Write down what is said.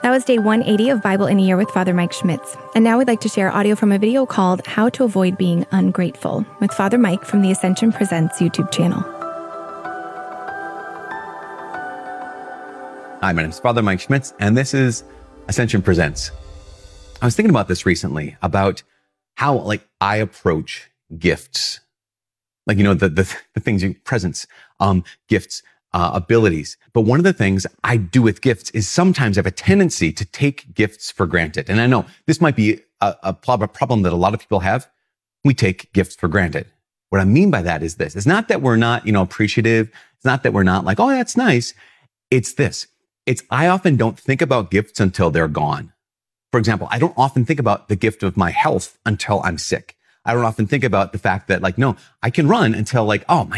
That was day 180 of Bible in a Year with Father Mike Schmitz. And now we'd like to share audio from a video called How to Avoid Being Ungrateful with Father Mike from the Ascension Presents YouTube channel. Hi, my name is Father Mike Schmitz, and this is Ascension Presents. I was thinking about this recently, about how I approach gifts. The things, presents, gifts, abilities. But one of the things I do with gifts is sometimes I have a tendency to take gifts for granted. And I know this might be a problem that a lot of people have. We take gifts for granted. What I mean by that is this. It's not that we're not, appreciative. It's not that we're not like, oh, that's nice. It's this. I often don't think about gifts until they're gone. For example, I don't often think about the gift of my health until I'm sick. I don't often think about the fact that no, I can run until oh my